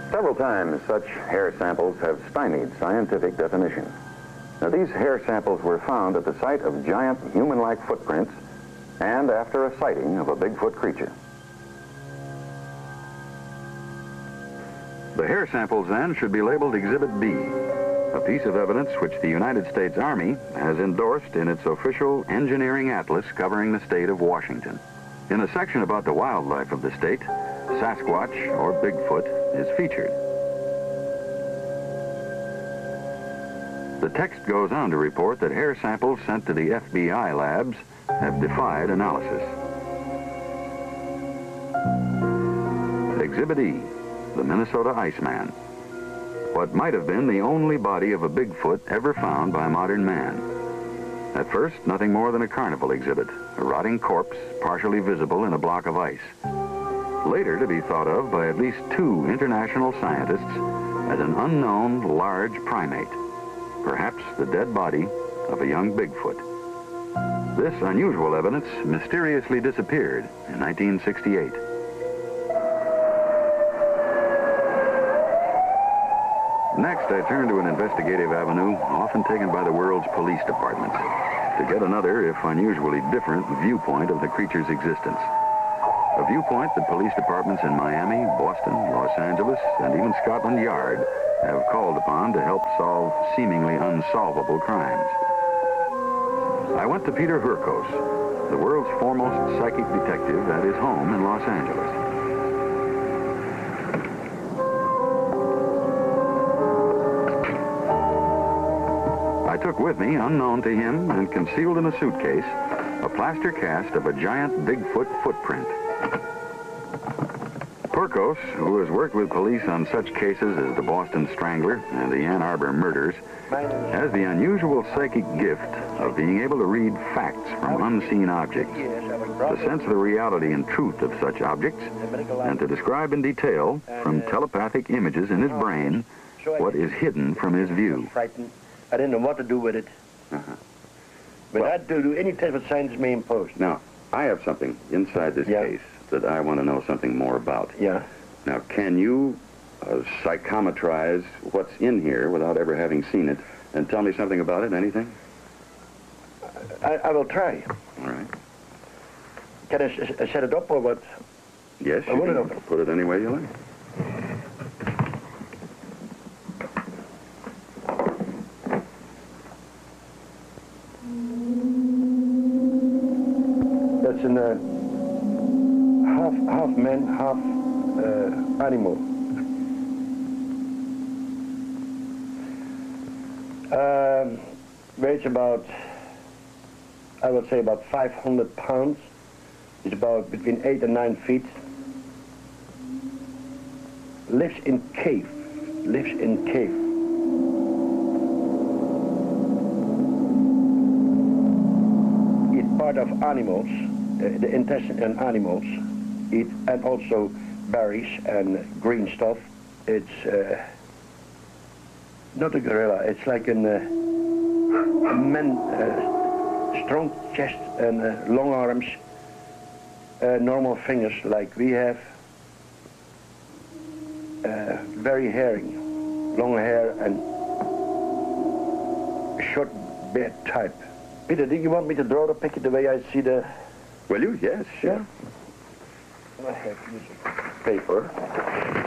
Several times, such hair samples have stymied scientific definition. Now, these hair samples were found at the site of giant human-like footprints and after a sighting of a Bigfoot creature. The hair samples, then, should be labeled Exhibit B, a piece of evidence which the United States Army has endorsed in its official engineering atlas covering the state of Washington. In a section about the wildlife of the state, Sasquatch, or Bigfoot, is featured. The text goes on to report that hair samples sent to the FBI labs have defied analysis. Exhibit E, the Minnesota Iceman. What might have been the only body of a Bigfoot ever found by modern man. At first, nothing more than a carnival exhibit, a rotting corpse partially visible in a block of ice. Later to be thought of by at least 2 international scientists as an unknown large primate, perhaps the dead body of a young Bigfoot. This unusual evidence mysteriously disappeared in 1968. Next, I turn to an investigative avenue often taken by the world's police departments to get another, if unusually different, viewpoint of the creature's existence. A viewpoint that police departments in Miami, Boston, Los Angeles, and even Scotland Yard have called upon to help solve seemingly unsolvable crimes. I went to Peter Hurkos, the world's foremost psychic detective, at his home in Los Angeles. I took with me, unknown to him and concealed in a suitcase, a plaster cast of a giant Bigfoot footprint. Hurkos, who has worked with police on such cases as the Boston Strangler and the Ann Arbor murders, has the unusual psychic gift of being able to read facts from unseen objects, to sense the reality and truth of such objects, and to describe in detail, from telepathic images in his brain, what is hidden from his view. I didn't know what to do with it. But I'd do any type of science may impose. Now, I have something inside this case that I want to know something more about. Yeah. Now, can you psychometrize what's in here without ever having seen it and tell me something about it, anything? I will try. All right. Can I set it up or what? Yes, you can put it any way you like. That's in half man, half animal. Weighs about, I would say about 500 pounds. It's about between 8 and 9 feet. Lives in cave. Eat part of animals, the intestine and animals. Eat, and also berries and green stuff. It's not a gorilla. It's like a man, strong chest and long arms, normal fingers like we have. Very hairy, long hair and short beard type. Peter, do you want me to draw the picture the way I see the... Will you? Yes, sure. Yeah? I have used paper.